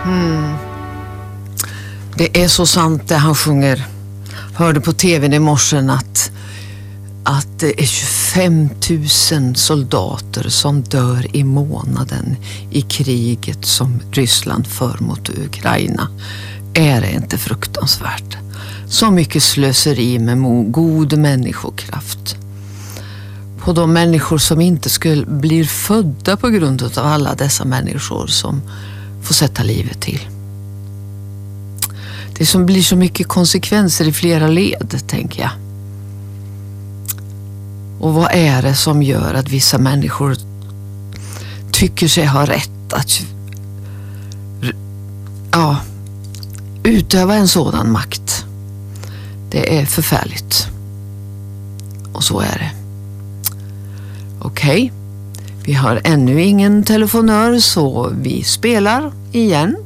Det är så sant det han sjunger. Hörde på tvn i morse att det är 25 000 soldater som dör i månaden i kriget som Ryssland för mot Ukraina. Är det inte fruktansvärt? Så mycket slöseri med god människokraft. På de människor som inte blir födda på grund av alla dessa människor som får sätta livet till. Det som blir så mycket konsekvenser i flera led, tänker jag. Och vad är det som gör att vissa människor tycker sig ha rätt att utöva en sådan makt? Det är förfärligt. Och så är det. Okej. Vi har ännu ingen telefonör, så vi spelar igen.